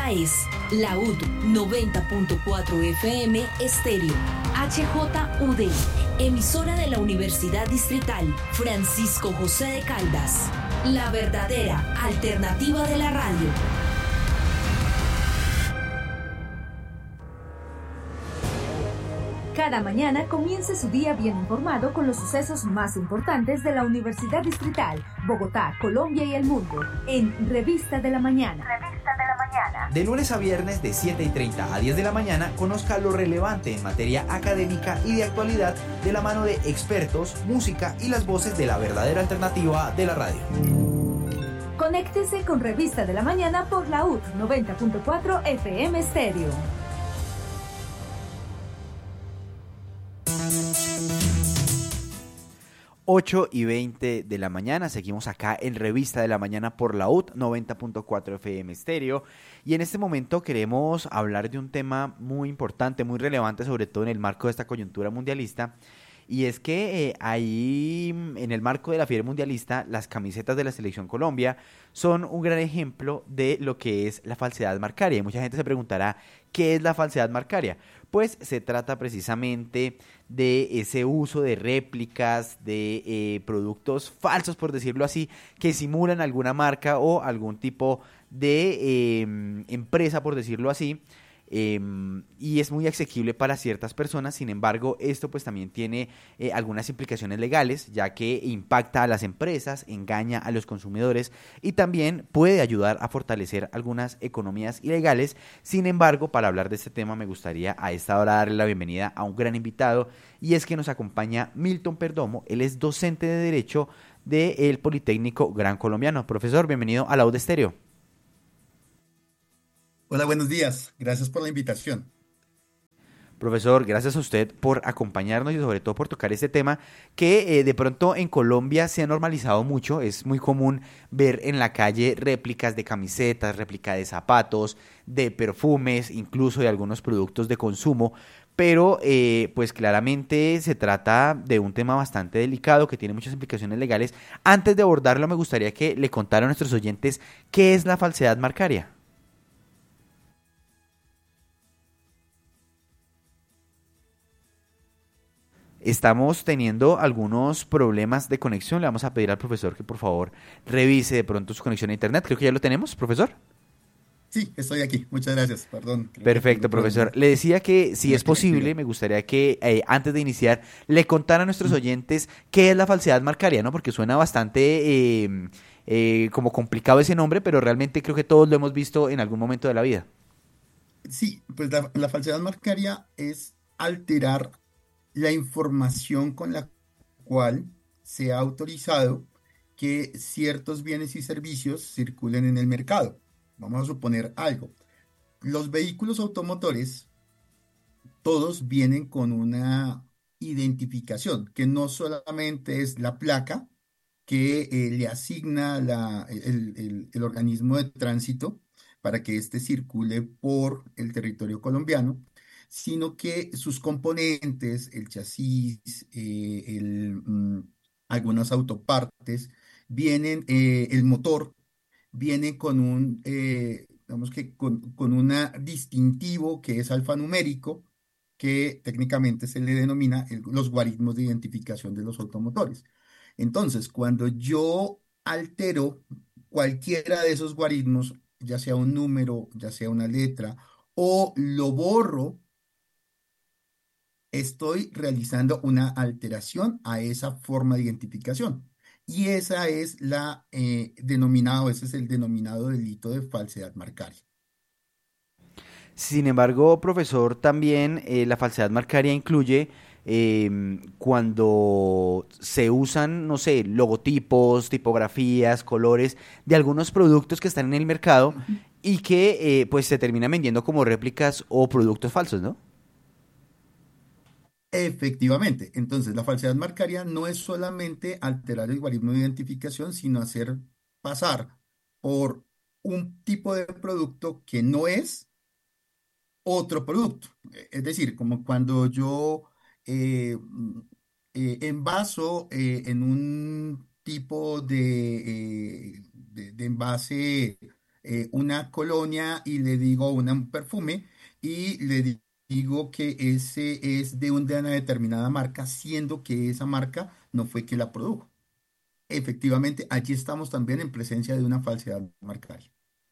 Esta es la UD 90.4 FM Estéreo, HJUD, emisora de la Universidad Distrital Francisco José de Caldas, la verdadera alternativa de la radio. Cada mañana comience su día bien informado con los sucesos más importantes de la Universidad Distrital, Bogotá, Colombia y el mundo, en Revista de la Mañana. Revista de la Mañana. De lunes a viernes de 7:30 a 10 de la mañana, conozca lo relevante en materia académica y de actualidad de la mano de expertos, música y las voces de la verdadera alternativa de la radio. Conéctese con Revista de la Mañana por la UD 90.4 FM Estéreo. 8:20 de la mañana, seguimos acá en Revista de la Mañana por la UD 90.4 FM Estéreo, y en este momento queremos hablar de un tema muy importante, muy relevante, sobre todo en el marco de esta coyuntura mundialista, y es que ahí en el marco de la fiebre mundialista, las camisetas de la Selección Colombia son un gran ejemplo de lo que es la falsedad marcaria, y mucha gente se preguntará, ¿qué es la falsedad marcaria? Pues se trata precisamente de ese uso de réplicas, de productos falsos, por decirlo así, que simulan alguna marca o algún tipo de empresa, por decirlo así, y es muy asequible para ciertas personas. Sin embargo, esto pues también tiene algunas implicaciones legales, ya que impacta a las empresas, engaña a los consumidores y también puede ayudar a fortalecer algunas economías ilegales. Sin embargo, para hablar de este tema me gustaría a esta hora darle la bienvenida a un gran invitado, y es que nos acompaña Milton Perdomo. Él es docente de Derecho del Politécnico Gran Colombiano. Profesor, bienvenido a la UD Estéreo. Hola, buenos días. Gracias por la invitación. Profesor, gracias a usted por acompañarnos y sobre todo por tocar este tema que de pronto en Colombia se ha normalizado mucho. Es muy común ver en la calle réplicas de camisetas, réplica de zapatos, de perfumes, incluso de algunos productos de consumo. Pero pues claramente se trata de un tema bastante delicado que tiene muchas implicaciones legales. Antes de abordarlo, me gustaría que le contara a nuestros oyentes qué es la falsedad marcaria. Estamos teniendo algunos problemas de conexión. Le vamos a pedir al profesor que por favor revise de pronto su conexión a internet. Creo que ya lo tenemos, profesor. Sí, estoy aquí. Muchas gracias. Perdón. Creo que Perfecto, tengo profesor. problemas Le decía que si con la es posible, conectividad. me gustaría que antes de iniciar le contara a nuestros oyentes qué es la falsedad marcaria, ¿no? Porque suena bastante como complicado ese nombre, pero realmente creo que todos lo hemos visto en algún momento de la vida. Sí, pues la falsedad marcaria es alterar la información con la cual se ha autorizado que ciertos bienes y servicios circulen en el mercado. Vamos a suponer algo. Los vehículos automotores, todos vienen con una identificación, que no solamente es la placa que le asigna el organismo de tránsito para que éste circule por el territorio colombiano, sino que sus componentes, el chasis, algunas autopartes, el motor, viene con digamos que con un distintivo que es alfanumérico, que técnicamente se le denomina los guarismos de identificación de los automotores. Entonces, cuando yo altero cualquiera de esos guarismos, ya sea un número, ya sea una letra, o lo borro, estoy realizando una alteración a esa forma de identificación. Y esa es ese es el denominado delito de falsedad marcaria. Sin embargo, profesor, también la falsedad marcaria incluye cuando se usan, no sé, logotipos, tipografías, colores de algunos productos que están en el mercado Ujú. y que pues se terminan vendiendo como réplicas o productos falsos, ¿no? Efectivamente. Entonces, la falsedad marcaria no es solamente alterar el guarismo de identificación, sino hacer pasar por un tipo de producto que no es otro producto. Es decir, como cuando yo envaso en un tipo de envase una colonia y le digo un perfume y digo que ese es de una determinada marca, siendo que esa marca no fue que la produjo. Efectivamente, allí estamos también en presencia de una falsedad marcaria.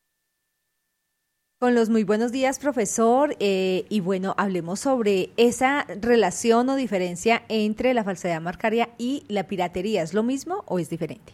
Con los muy buenos días, profesor. Y bueno, hablemos sobre esa relación o diferencia entre la falsedad marcaria y la piratería. ¿Es lo mismo o es diferente?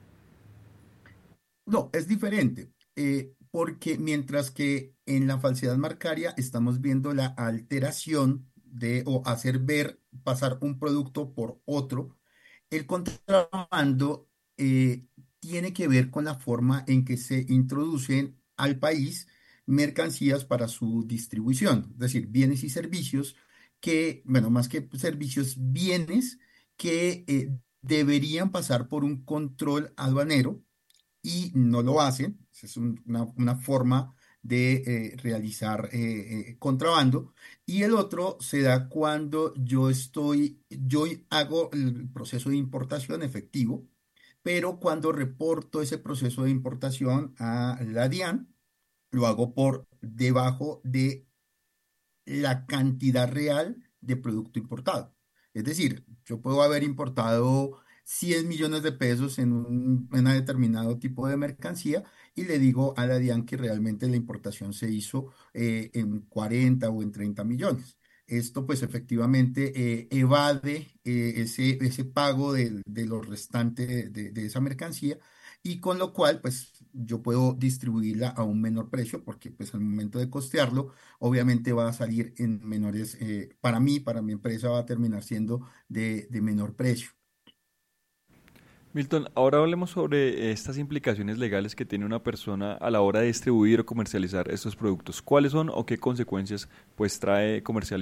No, es diferente, porque mientras que en la falsedad marcaria estamos viendo la alteración de o hacer ver pasar un producto por otro, el contrabando tiene que ver con la forma en que se introducen al país mercancías para su distribución, es decir, bienes y servicios que, bueno, más que servicios, bienes que deberían pasar por un control aduanero y no lo hacen. Esa es una forma de realizar contrabando. Y el otro se da cuando yo hago el proceso de importación efectivo, pero cuando reporto ese proceso de importación a la DIAN, lo hago por debajo de la cantidad real de producto importado. Es decir, yo puedo haber importado 100 millones de pesos en determinado tipo de mercancía y le digo a la DIAN que realmente la importación se hizo en 40 o en 30 millones. Esto pues efectivamente evade ese pago de lo restante de esa mercancía y con lo cual pues yo puedo distribuirla a un menor precio porque pues al momento de costearlo obviamente va a salir en menores, para mí, para mi empresa va a terminar siendo de menor precio. Milton, ahora hablemos sobre estas implicaciones legales que tiene una persona a la hora de distribuir o comercializar estos productos. ¿Cuáles son o qué consecuencias pues trae comercializar